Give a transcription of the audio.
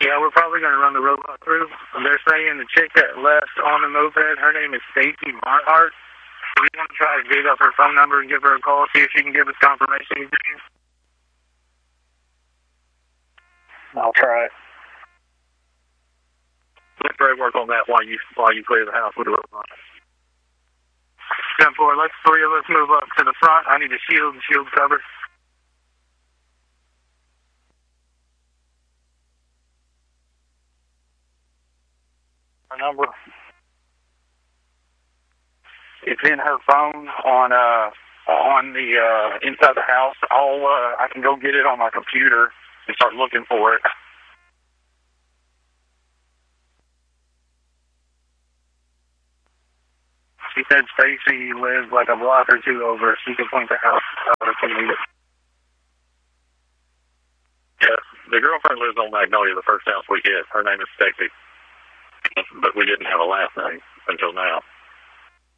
Yeah, we're probably going to run the robot through. They're saying the chick that left on the moped, her name is Stacy Marhart. We want to try to dig up her phone number and give her a call, see if she can give us confirmation. I'll try it. Let Ray work on that while you clear the house with the robot. 10-4, let's three of us move up to the front. I need a shield cover. Her number. It's in her phone on the inside the house. I can go get it on my computer and start looking for it. She said Stacy lives like a block or two over. She can point the house out if we need it. Yeah, the girlfriend lives on Magnolia, the first house we hit. Her name is Stacy, but we didn't have a last name until now.